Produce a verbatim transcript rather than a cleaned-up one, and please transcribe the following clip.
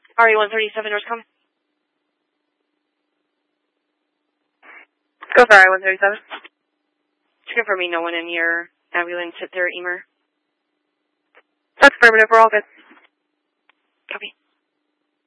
R E one thirty-seven, Northcom. Go for R E one thirty-seven. Just confirming no one in your ambulance hit their E M E R. That's affirmative. We're all good.